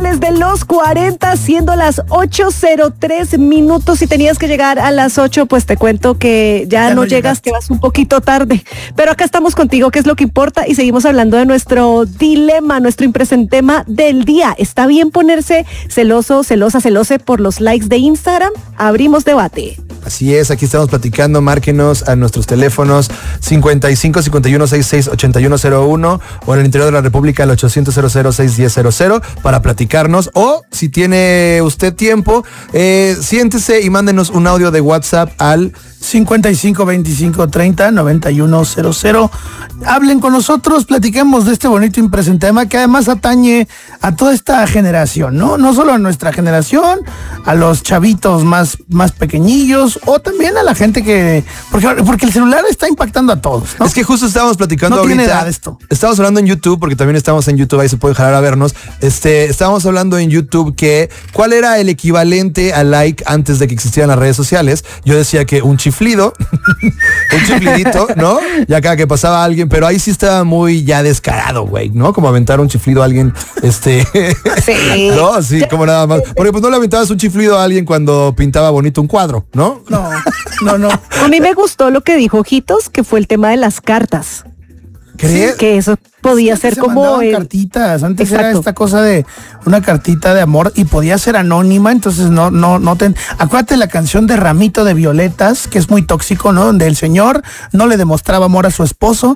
impresentables de los 40, siendo las 8:03 minutos. Si tenías que llegar a las 8, pues te cuento que ya no llegas, que vas un poquito tarde. Pero acá estamos contigo, que es lo que importa, y seguimos hablando de nuestro dilema, nuestro impresentema del día. ¿Está bien ponerse celoso, celosa, celose por los likes de Instagram? Abrimos debate. Así es, aquí estamos platicando. Márquenos a nuestros teléfonos 55 51 66 8101 o en el interior de la República al 800 610 para platicarnos. O si tiene usted tiempo, siéntese y mándenos un audio de WhatsApp al 55 25 30 91 00. Hablen con nosotros, platiquemos de este bonito impresentema que además atañe a toda esta generación, ¿no? No solo a nuestra generación, a los chavitos más pequeñillos, o también a la gente que... Porque el celular está impactando a todos, ¿no? Es que justo estábamos platicando no ahorita. Tiene edad esto. Estábamos hablando en YouTube, porque también estamos en YouTube, ahí se puede jalar a vernos. Estábamos hablando en YouTube que ¿cuál era el equivalente a like antes de que existieran las redes sociales? Yo decía que un chiflido, un chiflidito, ¿no? Y acá que pasaba alguien, pero ahí sí estaba muy ya descarado, güey, ¿no? Como aventar un chiflido a alguien, Sí. ¿no? Sí, como nada más. Porque pues no le aventabas un chiflido a alguien cuando pintaba bonito un cuadro, ¿no? No. A mí me gustó lo que dijo Ojitos, que fue el tema de las cartas. ¿Crees? Que eso podía ser como cartitas. Antes Exacto. era esta cosa de una cartita de amor y podía ser anónima, entonces no te... Acuérdate la canción de Ramito de Violetas, que es muy tóxico, ¿no? Donde el señor no le demostraba amor a su esposa,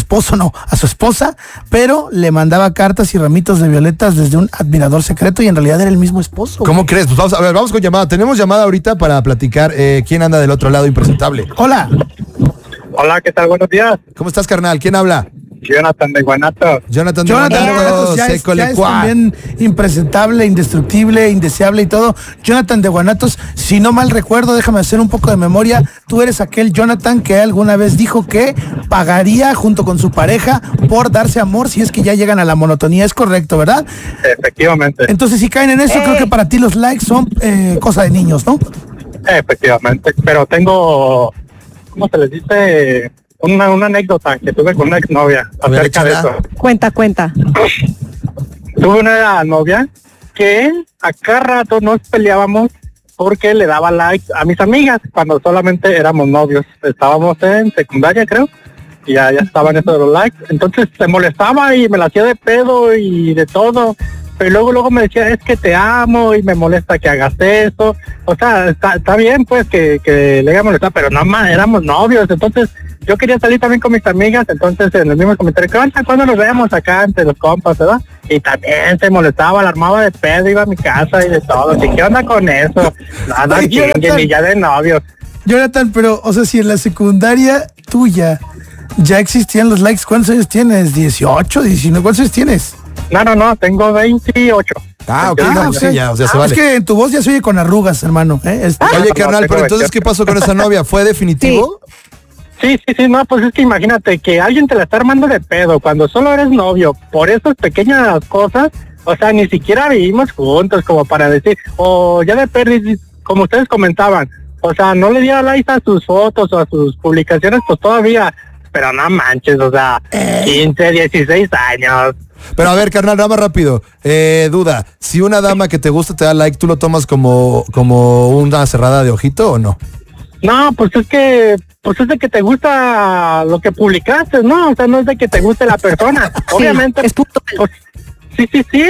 pero le mandaba cartas y ramitos de violetas desde un admirador secreto y en realidad era el mismo esposo. ¿Cómo crees? Pues vamos con llamada. Tenemos llamada ahorita para platicar quién anda del otro lado impresentable. Hola. Hola, ¿qué tal? Buenos días. ¿Cómo estás, carnal? ¿Quién habla? Jonathan de Guanatos. Jonathan de ya Guanatos, es también impresentable, indestructible, indeseable y todo. Jonathan de Guanatos, si no mal recuerdo, déjame hacer un poco de memoria, tú eres aquel Jonathan que alguna vez dijo que pagaría junto con su pareja por darse amor si es que ya llegan a la monotonía. Es correcto, ¿verdad? Efectivamente. Entonces, si caen en eso, creo que para ti los likes son cosa de niños, ¿no? Efectivamente, pero tengo, ¿cómo se les dice? Una anécdota que tuve con una exnovia acerca de eso. Cuenta. Tuve una novia que a cada rato nos peleábamos porque le daba like a mis amigas cuando solamente éramos novios. Estábamos en secundaria, creo, y ya estaban eso de los likes. Entonces se molestaba y me la hacía de pedo y de todo. Pero luego me decía, es que te amo y me molesta que hagas eso. O sea, está bien pues que le haga molestar, pero no más, éramos novios. Entonces yo quería salir también con mis amigas, entonces en el mismo comentario, ¿cuándo nos vemos acá entre los compas, verdad? Y también se molestaba, la armaba de pedo, iba a mi casa y de todo. ¿Qué onda con eso? Nada, ni ya de novios. Jonathan, pero, o sea, si en la secundaria tuya ya existían los likes, ¿cuántos años tienes? ¿18, 19? ¿Cuántos años tienes? No, tengo 28. Ok, sí, ya, o sea, se vale. Es que en tu voz ya se oye con arrugas, hermano. Oye, carnal, pero entonces, ¿qué pasó con esa novia? ¿Fue definitivo? Sí, no, pues es que imagínate que alguien te la está armando de pedo cuando solo eres novio, por esas pequeñas cosas, o sea, ni siquiera vivimos juntos como para decir, o ya de pérdida, como ustedes comentaban, o sea, no le diera like a sus fotos o a sus publicaciones, pues todavía, pero no manches, o sea, 15, 16 años. Pero a ver, carnal, nada más rápido. Duda, si una dama que te gusta te da like, ¿tú lo tomas como una cerrada de ojito o no? No, pues es de que te gusta lo que publicaste, ¿no? O sea, no es de que te guste la persona. Obviamente, es punto. Pues, sí.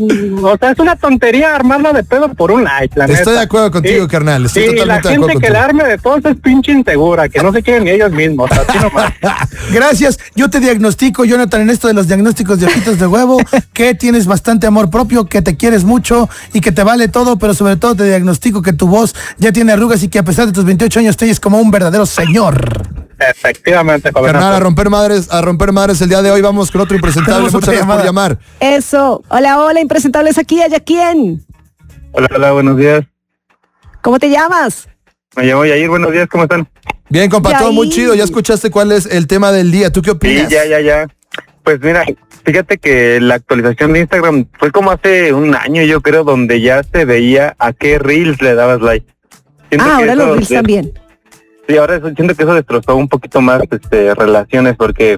O sea, es una tontería armarla de pedo por un like, la neta. Estoy de acuerdo contigo, carnal. Estoy totalmente de acuerdo contigo. La gente que le arme de todos es pinche insegura, que no se quieren ni ellos mismos. Así nomás. Gracias. Yo te diagnostico, Jonathan, en esto de los diagnósticos de ojitos de huevo, que tienes bastante amor propio, que te quieres mucho y que te vale todo, pero sobre todo te diagnostico que tu voz ya tiene arrugas y que a pesar de tus 28 años te oyes como un verdadero señor. Efectivamente, carnal, a romper madres el día de hoy. Vamos con otro impresentable. Muchas gracias por llamar. Eso. Hola, impresentables aquí. ¿Allá quién? Hola, buenos días. ¿Cómo te llamas? Me llamo Yair, buenos días, ¿cómo están? Bien, compa, todo muy chido. ¿Ya escuchaste cuál es el tema del día? ¿Tú qué opinas? Sí, ya. Pues mira, fíjate que la actualización de Instagram fue como hace un año, yo creo, donde ya se veía a qué reels le dabas like. Ahora los reels también. Sí, ahora siento que eso destrozó un poquito más relaciones, porque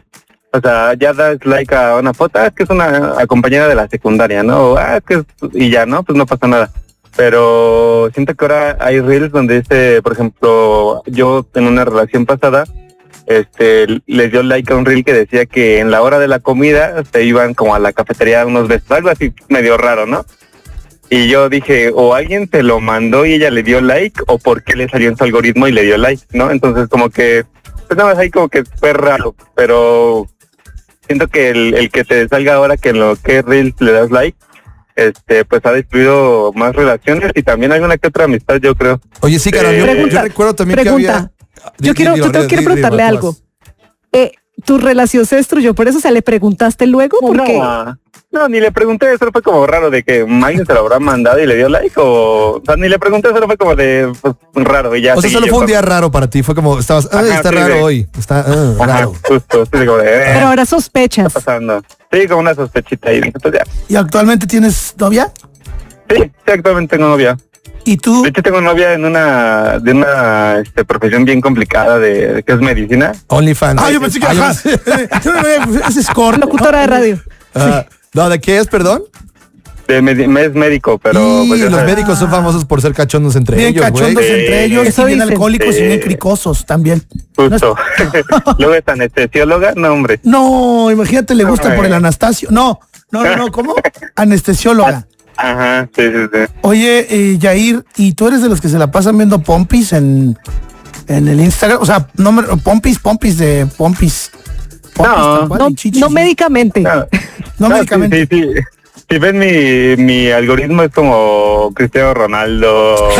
O sea, ya das like a una foto, es que es una compañera de la secundaria, ¿no? Y ya, ¿no? Pues no pasa nada. Pero siento que ahora hay reels donde por ejemplo, yo en una relación pasada, les dio like a un reel que decía que en la hora de la comida se iban como a la cafetería unos besos, algo así medio raro, ¿no? Y yo dije, o alguien te lo mandó y ella le dio like, o por qué le salió en su algoritmo y le dio like, ¿no? Entonces como que, pues nada más ahí como que fue raro, pero siento que el que te salga ahora que en lo que reels le das like, pues ha destruido más relaciones y también hay una que otra amistad, yo creo. Oye, sí, Carol, yo recuerdo también que había... Yo quiero preguntarle algo. ¿Tu relación se destruyó por eso? O sea, ¿le preguntaste luego? No, ni le pregunté, eso fue como raro de que alguien se lo habrá mandado y le dio like o sea, ni le pregunté, solo fue como de pues, raro y ya. O sea, solo fue un día raro para ti, fue como está raro hoy, está raro. Justo, sí, como de, Pero ahora sospechas. ¿Qué está pasando? Sí, como una sospechita ahí. Entonces, ya. ¿Y actualmente tienes novia? Sí, actualmente tengo novia. ¿Y tú? De hecho, tengo novia de una profesión bien complicada que es medicina. OnlyFans. Yo pensé que es escort. Locutora de radio. No, ¿de qué es, perdón? Es médico, pero... Pues, los médicos son famosos por ser cachondos entre bien ellos, cachondos entre ellos, Eso y bien dicen. alcohólicos y bien cricosos también. Justo. Luego es anestesióloga, no, hombre. No, imagínate, le gusta por el Anastasio. No, ¿cómo? Anestesióloga. Ajá, sí. Oye, Yair, ¿y tú eres de los que se la pasan viendo pompis en el Instagram? O sea, pompis de pompis. No, No médicamente. No médicamente. Sí. Si ven mi algoritmo es como Cristiano Ronaldo.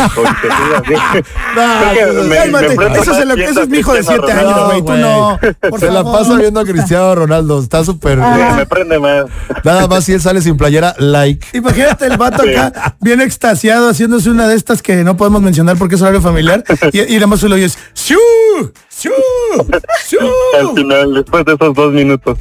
Eso es mi hijo de 7 años, güey. Tú no. Se la pasa viendo a Cristiano Ronaldo. Está súper. Me prende más. Nada más si él sale sin playera, like. Imagínate el vato acá, bien extasiado, haciéndose una de estas que no podemos mencionar porque es horario familiar. Y nada más se lo oyes. ¡Siu! ¡Siu! ¡Siu! Al final, después de esos 2 minutos.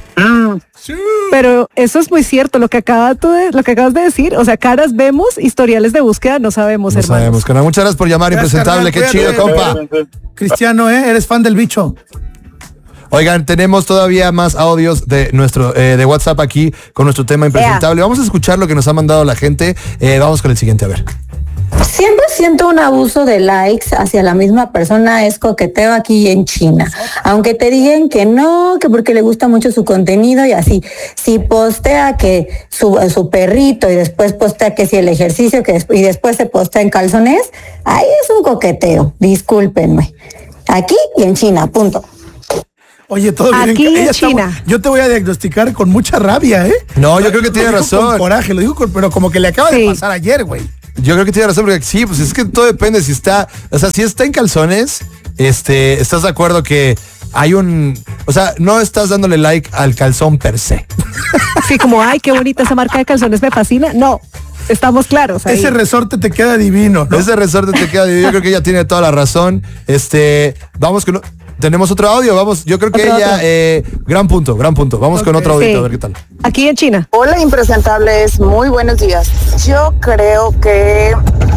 Pero eso es muy cierto, lo que acabas de decir. O sea, caras vemos, historiales de búsqueda no sabemos, No hermanos. sabemos, carnal. Muchas gracias por llamar, Gracias, impresentable. carnal, Qué chido, cuídate. compa. Cristiano, ¿eres fan del bicho? Oigan, tenemos todavía más audios de nuestro de WhatsApp aquí con nuestro tema impresentable. Vamos a escuchar lo que nos ha mandado la gente. Vamos con el siguiente, a ver. Siempre siento un abuso de likes hacia la misma persona, es coqueteo aquí en China. Aunque te digan que no, que porque le gusta mucho su contenido y así. Si postea que su perrito y después postea que si el ejercicio y después se postea en calzones, ahí es un coqueteo, discúlpenme. Aquí y en China, punto. Oye, todo bien. Aquí en China. Yo te voy a diagnosticar con mucha rabia, ¿eh? No, yo creo que tiene razón. Con coraje, lo digo pero como que le acaba de pasar ayer, güey. Yo creo que tiene razón, porque sí, pues es que todo depende si está, o sea, si está en calzones, ¿estás de acuerdo que hay o sea, no estás dándole like al calzón per se? Sí, como, ay, qué bonita esa marca de calzones, me fascina. No, estamos claros. Ahí. Ese resorte te queda divino, ¿no? Ese resorte te queda divino. Yo creo que ella tiene toda la razón. Vamos con... Tenemos otro audio, vamos, yo creo que ella, gran punto. Vamos con otro audio, a ver qué tal. Aquí en China. Hola, impresentables, muy buenos días. Yo creo que,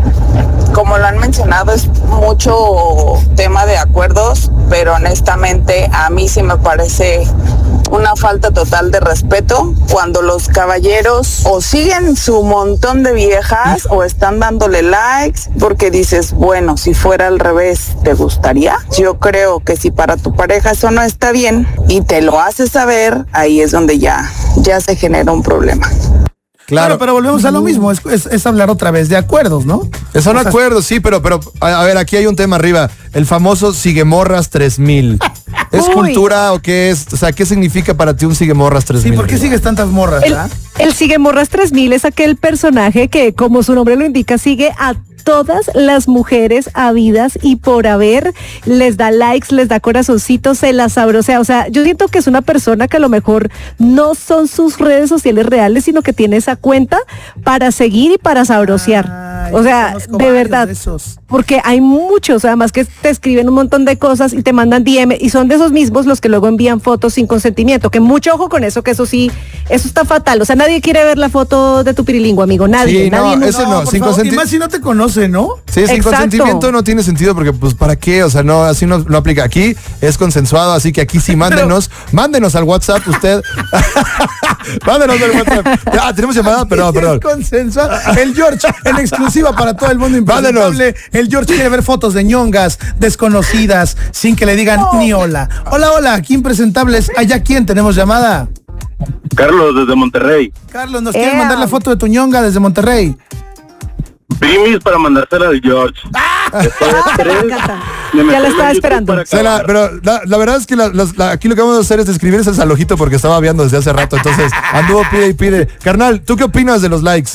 como lo han mencionado, es mucho tema de acuerdos, pero honestamente a mí sí me parece una falta total de respeto cuando los caballeros o siguen su montón de viejas o están dándole likes, porque dices, bueno, si fuera al revés, ¿te gustaría? Yo creo que si para tu pareja eso no está bien y te lo hace saber, ahí es donde ya se genera un problema. Claro, pero volvemos a lo mismo, es hablar otra vez de acuerdos, ¿no? Son acuerdos, sí, pero a ver, aquí hay un tema arriba. El famoso Siguemorras 3000. ¿Es cultura o qué es? O sea, ¿qué significa para ti un Siguemorras 3000? Sí, ¿por qué sigues tantas morras, El Siguemorras 3000 es aquel personaje que, como su nombre lo indica, sigue a todas las mujeres habidas y por haber, les da likes, les da corazoncitos, se las sabrosea. O sea, yo siento que es una persona que a lo mejor no son sus redes sociales reales, sino que tiene esa cuenta para seguir y para sabrosear. O sea, conozco de varios verdad, de esos. porque hay muchos, además que te escriben un montón de cosas y te mandan DM y son de esos mismos los que luego envían fotos sin consentimiento, que mucho ojo con eso, que eso sí, eso está fatal. O sea, nadie quiere ver la foto de tu pirilingüe, amigo, nadie, Sí, nadie. no, ese no, por sin favor, y consentimiento. más si no te conoce, ¿no? Sí, sin Exacto. consentimiento no tiene sentido porque, pues, ¿para qué? O sea, no, así no aplica. Aquí es consensuado, así que aquí sí mándenos al WhatsApp usted. Mándenos al WhatsApp. Ya, tenemos llamada, perdón. Es consensuado. El George, en exclusiva para todo el mundo impresentable. El George quiere ver fotos de ñongas desconocidas sin que le digan ni hola. Hola, aquí impresentables. ¿Allá quién? ¿Tenemos llamada? Carlos, desde Monterrey. Carlos, ¿nos quieres mandar la foto de tu ñonga desde Monterrey? Primis para mandársela al George. Después de tres, me Ya la metí estaba en YouTube esperando. para Pero acabar. la verdad es que aquí lo que vamos a hacer es escribir ese salojito porque estaba viendo desde hace rato, entonces anduvo pide y pide. Carnal, ¿tú qué opinas de los likes?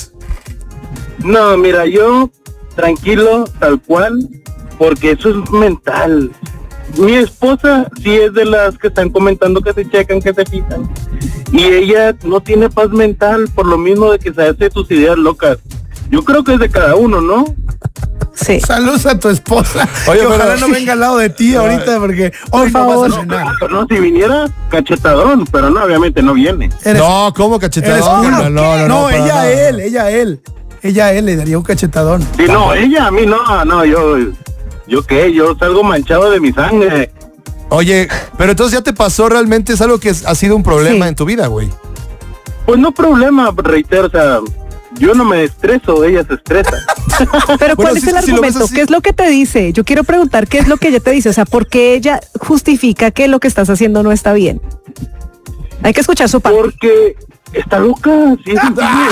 No, mira, yo tranquilo, tal cual, porque eso es mental. Mi esposa sí es de las que están comentando que se checan, que se fijan. Y ella no tiene paz mental por lo mismo de que se hace sus ideas locas. Yo creo que es de cada uno, ¿no? Sí. Saludos a tu esposa. Oye, que ojalá pero- no venga al lado de ti ahorita porque hoy no vas a No, cenar. claro, no, si viniera cachetadón, pero no, obviamente no viene. Eres- No, ¿cómo eres cachetadón? culo. No, para ella nada. a él. Ella a él le daría un cachetadón. Sí, no, ella a mí no, yo qué, yo salgo manchado de mi sangre. Oye, pero entonces ya te pasó realmente, es algo que ha sido un problema Sí. en tu vida, güey. Pues no problema, reitero, o sea, yo no me estreso, ella se estresa. Pero Bueno, ¿cuál sí, es el sí, lo ves argumento? así. ¿Qué es lo que te dice? Yo quiero preguntar qué es lo que ella te dice. O sea, ¿por qué ella justifica que lo que estás haciendo no está bien? Hay que escuchar su parte. Porque está loca, sí es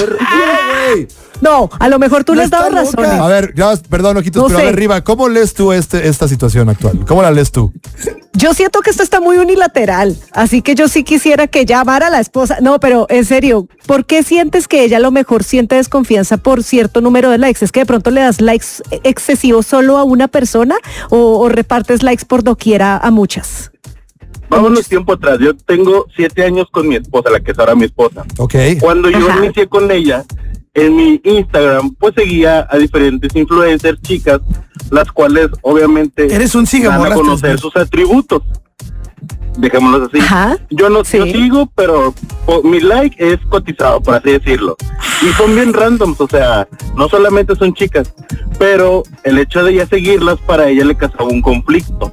Güey. No, a lo mejor tú No le has dado está loca. razones. A ver, ya, perdón, ojitos, No pero sé. a ver, Riva, ¿cómo lees tú esta situación actual? ¿Cómo la lees tú? Yo siento que esto está muy unilateral, así que yo sí quisiera que ella amara a la esposa. No, pero en serio, ¿por qué sientes que ella a lo mejor siente desconfianza por cierto número de likes? ¿Es que de pronto le das likes excesivos solo a una persona o repartes likes por doquiera a muchas? Vámonos tiempo atrás, yo tengo 7 años con mi esposa, la que es ahora mi esposa. Ok. Cuando yo Ajá. inicié con ella, en mi Instagram, pues seguía a diferentes influencers, chicas, las cuales obviamente Eres un siga dan a borraste, conocer Dios. sus atributos. Dejémoslos así. Ajá. Yo no Sí. yo sigo, pero mi like es cotizado, por así decirlo. Y son bien randoms, o sea, no solamente son chicas, pero el hecho de ya seguirlas para ella le causaba un conflicto.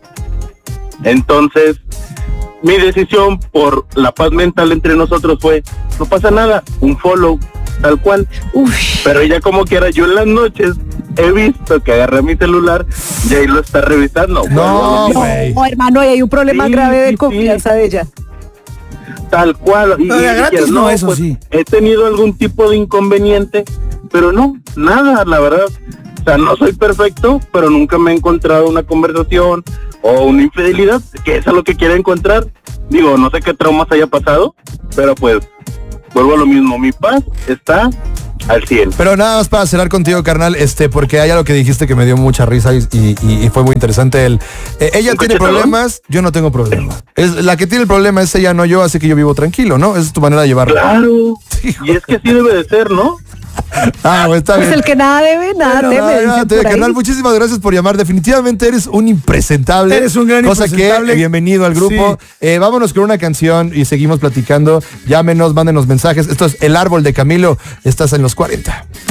Entonces, mi decisión por la paz mental entre nosotros fue, no pasa nada, un follow, tal cual. Uf. Pero ella como quiera, yo en las noches he visto que agarré mi celular y ahí lo está revisando. No, Vuelvo a lo mismo. güey. No, hermano, y hay un problema Sí, grave de sí, confianza de ella. Tal cual. No, de gratis no, eso sí. He tenido algún tipo de inconveniente, pero no, nada, la verdad. O sea, no soy perfecto, pero nunca me he encontrado una conversación o una infidelidad, que es a lo que quiero encontrar. Digo, no sé qué traumas haya pasado, pero pues, vuelvo a lo mismo, mi paz está al 100. Pero nada más para cerrar contigo, carnal, porque hay algo que dijiste que me dio mucha risa y fue muy interesante. Ella ¿Un tiene cachetadón? problemas, yo no tengo problema. La que tiene el problema es ella, no yo, así que yo vivo tranquilo, ¿no? Esa es tu manera de llevarlo. Claro, Hijo. y es que así debe de ser, ¿no? Ah, pues está Pues bien. el que nada debe, nada Bueno, teme. dicen por ahí. carnal, muchísimas gracias por llamar. Definitivamente eres un impresentable. Eres un gran cosa impresentable. que, bienvenido al grupo. Vámonos con una canción y seguimos platicando. Llámenos, mándenos mensajes. Esto es El Árbol de Camilo. Estás en los 40.